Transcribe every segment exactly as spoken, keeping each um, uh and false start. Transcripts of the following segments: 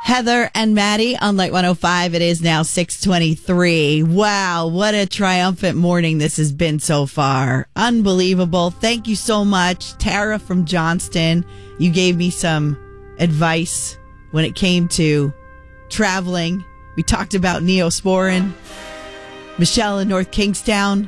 Heather and Maddie on Light one oh five. It is now six twenty-three. Wow, what a triumphant morning this has been so far. Unbelievable. Thank you so much. Tara from Johnston, you gave me some advice when it came to traveling. We talked about Neosporin. Michelle in North Kingstown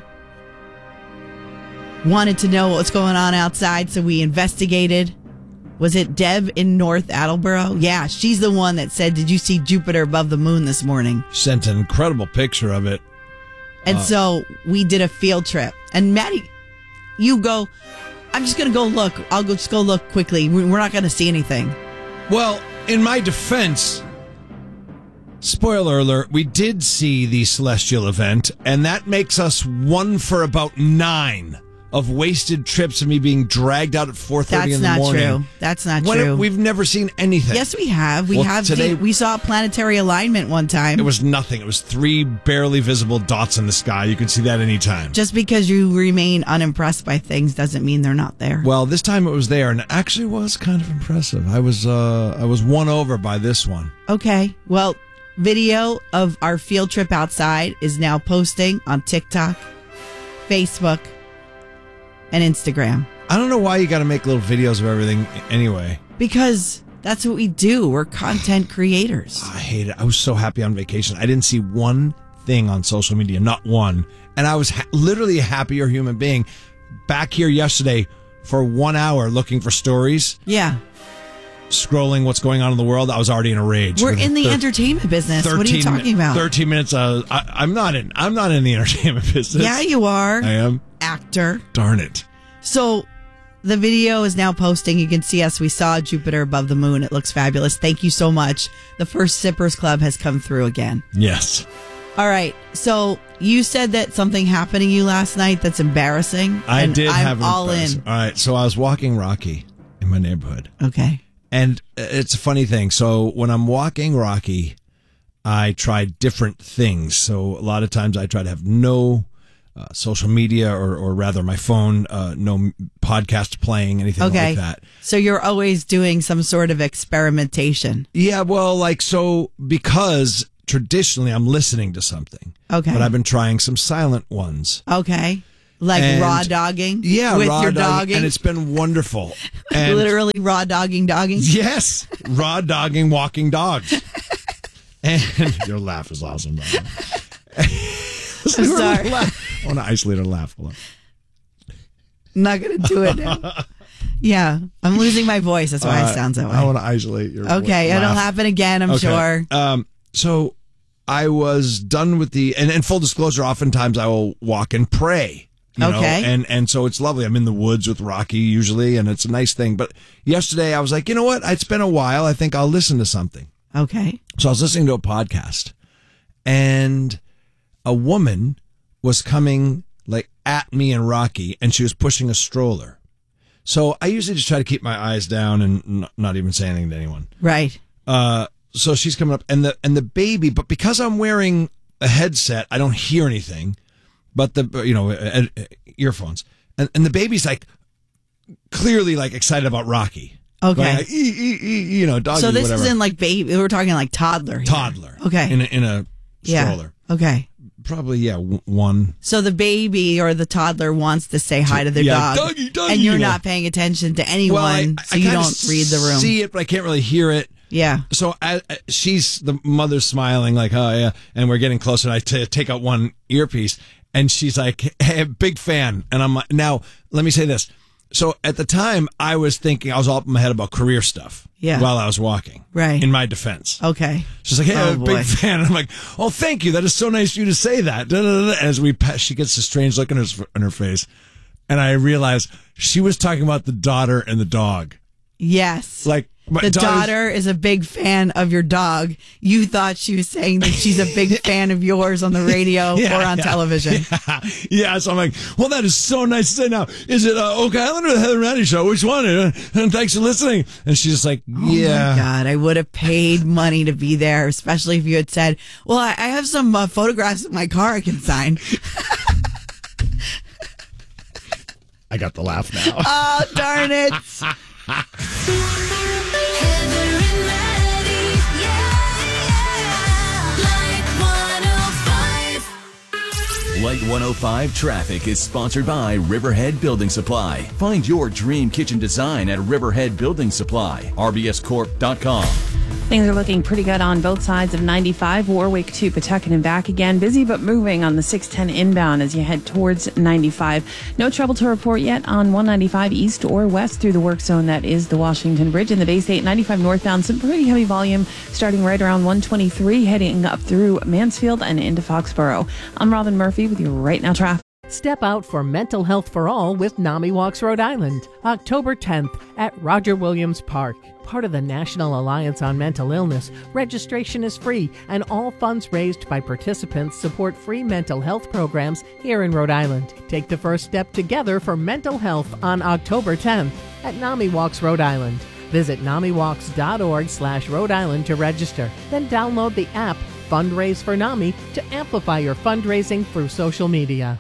wanted to know what was going on outside, so we investigated. Was it Deb in North Attleboro? Yeah, she's the one that said, did you see Jupiter above the moon this morning? Sent an incredible picture of it. And uh, so we did a field trip. And Maddie, you go, I'm just going to go look. I'll go just go look quickly. We're not going to see anything. Well, in my defense, spoiler alert, we did see the celestial event, and that makes us one for about nine of wasted trips and me being dragged out at four thirty in the morning. That's not true. That's not when true. It, we've never seen anything. Yes, we have. We well, have. Today, seen, we saw a planetary alignment one time. It was nothing. It was three barely visible dots in the sky. You could see that anytime. Just because you remain unimpressed by things doesn't mean they're not there. Well, this time it was there, and it actually was kind of impressive. I was, uh, I was won over by this one. Okay. Well, video of our field trip outside is now posting on TikTok, Facebook, and Instagram. I don't know why you got to make little videos of everything anyway. Because that's what we do. We're content creators. I hate it. I was so happy on vacation. I didn't see one thing on social media, not one. And I was ha- literally a happier human being. Back here yesterday for one hour looking for stories. Yeah. Scrolling what's going on in the world. I was already in a rage. We're in the thir- entertainment business. What are you talking about? thirteen minutes. Uh, I, I'm not in. I'm not in the entertainment business. Yeah, you are. I am. Actor. Darn it. So the video is now posting. You can see us. We saw Jupiter above the moon. It looks fabulous. Thank you so much. The First Sippers Club has come through again. Yes. All right. So you said that something happened to you last night that's embarrassing. I and did I'm have an all in. All right. So I was walking Rocky in my neighborhood. Okay. And it's a funny thing. So when I'm walking Rocky, I try different things. So a lot of times I try to have no uh, social media or, or rather my phone, uh, no podcast playing, anything okay. like that. So you're always doing some sort of experimentation. Yeah, well, like, so because traditionally I'm listening to something. Okay. But I've been trying some silent ones. Okay. Like and, raw dogging? Yeah, with raw your dogging, dogging? and it's been wonderful. And literally raw dogging dogging? Yes, raw dogging walking dogs. And your laugh is awesome, by the way. I'm sorry. I want to isolate her laugh. Hold on. I'm not going to do it now. Yeah, I'm losing my voice. That's why uh, it sounds that way. I want to isolate your Okay, laugh. it'll happen again, I'm okay. sure. Um, so I was done with the, and, and full disclosure, oftentimes I will walk and pray. You know, okay. and, and so it's lovely. I'm in the woods with Rocky usually, and it's a nice thing. But yesterday I was like, you know what? It's been a while. I think I'll listen to something. Okay. So I was listening to a podcast, and a woman was coming like at me and Rocky, and she was pushing a stroller. So I usually just try to keep my eyes down and n- not even say anything to anyone. Right. Uh, so she's coming up, and the and the baby, but because I'm wearing a headset, I don't hear anything. But the, you know, uh, uh, earphones. And, and the baby's like clearly like excited about Rocky. Okay. Going like, ee, ee, ee, you know, doggy, So this whatever. isn't like baby. We're talking like toddler. Here. Toddler. Okay. In a, in a stroller. Yeah. Okay. Probably, yeah, w- one. So the baby or the toddler wants to say hi to their yeah, dog. Doggy, doggy, and you're you know. not paying attention to anyone, Well, I, so I you kinda don't read the room. see it, but I can't really hear it. Yeah. So I, I, she's, the mother's smiling like, oh, yeah. And we're getting closer. And I t- take out one earpiece. And she's like, hey, big fan. And I'm like, now, let me say this. So at the time, I was thinking, I was all up in my head about career stuff. Yeah. While I was walking. Right. In my defense. Okay. She's like, hey, Oh, I'm a boy. big fan. And I'm like, oh, thank you. That is so nice of you to say that. Da, da, da, da. As we pass, she gets a strange look in her, in her face. And I realized she was talking about the daughter and the dog. Yes. Like, my the daughter's- daughter is a big fan of your dog. You thought she was saying that she's a big fan of yours on the radio Yeah, or on yeah, television. Yeah. yeah, so I'm like, well, that is so nice to say now. Is it uh, Oak Island or the Heather and Maddie Show? Which one? And, and thanks for listening. And she's just like, yeah. Oh my God, I would have paid money to be there, especially if you had said, well, I, I have some uh, photographs of my car I can sign. I got the laugh now. Oh, darn it. Heather and Maddie, yeah. one oh five Traffic is sponsored by Riverhead Building Supply. Find your dream kitchen design at Riverhead Building Supply. R B S corp dot com. Things are looking pretty good on both sides of ninety-five, Warwick to Pawtucket and back again. Busy but moving on the six ten inbound as you head towards ninety-five. No trouble to report yet on one ninety-five east or west through the work zone that is the Washington Bridge. And the Bay State ninety-five northbound, some pretty heavy volume starting right around one twenty-three, heading up through Mansfield and into Foxborough. I'm Robin Murphy with your Right Now Traffic. Step out for Mental Health for All with NAMI Walks Rhode Island, October tenth at Roger Williams Park. Part of the National Alliance on Mental Illness, registration is free, and all funds raised by participants support free mental health programs here in Rhode Island. Take the first step together for mental health on October tenth at NAMI Walks Rhode Island. Visit namiwalks.org slash Rhode Island to register. Then download the app Fundraise for NAMI to amplify your fundraising through social media.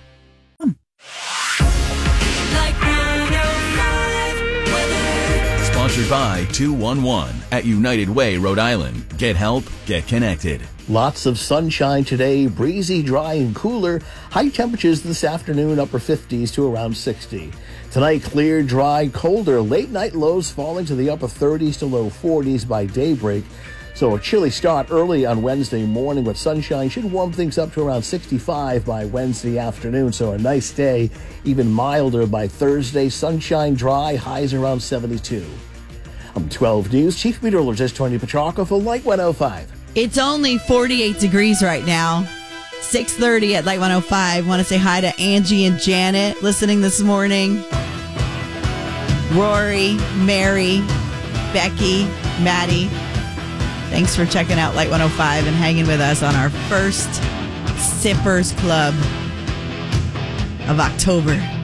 Sponsored by two one one at United Way, Rhode Island. Get help, get connected. Lots of sunshine today, breezy, dry, and cooler. High temperatures this afternoon, upper fifties to around sixty. Tonight, clear, dry, colder. Late night lows falling to the upper thirties to low forties by daybreak. So a chilly start early on Wednesday morning, but sunshine should warm things up to around sixty-five by Wednesday afternoon. So a nice day, even milder by Thursday. Sunshine, dry, highs around seventy-two. I'm twelve News Chief Meteorologist Tony Petrarca for Light one oh five. It's only forty-eight degrees right now. six thirty at Light one oh five. Want to say hi to Angie and Janet listening this morning. Rory, Mary, Becky, Maddie. Thanks for checking out Light one oh five and hanging with us on our first Sippers Club of October.